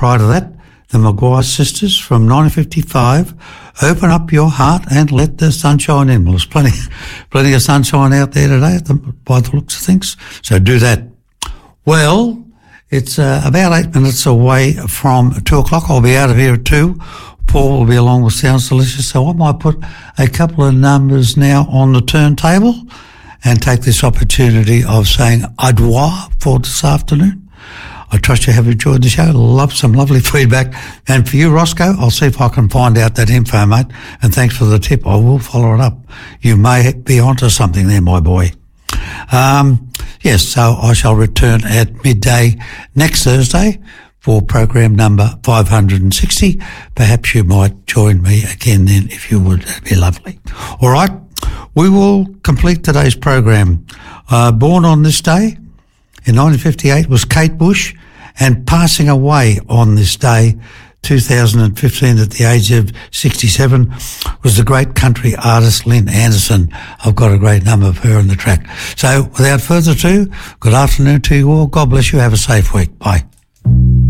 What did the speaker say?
prior to that, the Maguire Sisters from 1955, Open Up Your Heart and Let the Sunshine In. Well, there's plenty of sunshine out there today by the looks of things, so do that. Well, it's about 8 minutes away from 2 o'clock. I'll be out of here at 2. Paul will be along with Sounds Delicious, so I might put a couple of numbers now on the turntable and take this opportunity of saying au revoir for this afternoon. I trust you have enjoyed the show. Love some lovely feedback. And for you, Roscoe, I'll see if I can find out that info, mate. And thanks for the tip. I will follow it up. You may be onto something there, my boy. Yes, so I shall return at midday next Thursday for program number 560. Perhaps you might join me again then if you would. That'd be lovely. All right, we will complete today's program. Born on this day in 1958 was Kate Bush, and passing away on this day, 2015, at the age of 67, was the great country artist Lynn Anderson. I've got a great number of her on the track. So without further ado, good afternoon to you all. God bless you. Have a safe week. Bye.